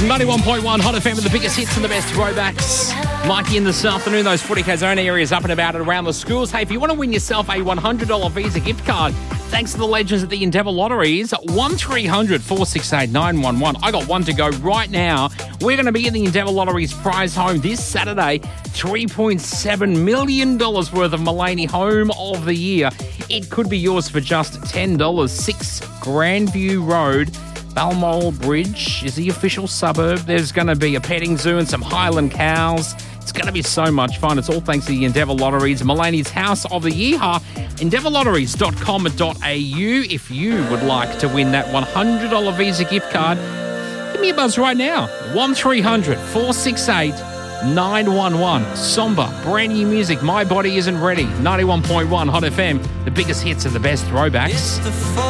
91.1 Hot FM with the biggest hits and the best throwbacks. Mikey in this afternoon, those footy zone areas up and about and around the schools. Hey, if you want to win yourself a $100 Visa gift card, thanks to the legends at the Endeavour Lotteries, 1300 468 911. I got one to go right now. We're going to be in the Endeavour Lotteries prize home this Saturday. $3.7 million worth of Mullaney Home of the Year. It could be yours for just $10. 6 Grandview Road, Balmoral Bridge is the official suburb. There's going to be a petting zoo and some Highland cows. It's going to be so much fun. It's all thanks to the Endeavour Lotteries, Mullaney's House of the Year. EndeavourLotteries.com.au if you would like to win that $100 Visa gift card. Give me a buzz right now. 1300 468 911. Somber, brand new music. My Body Isn't Ready. 91.1 Hot FM. The biggest hits and the best throwbacks.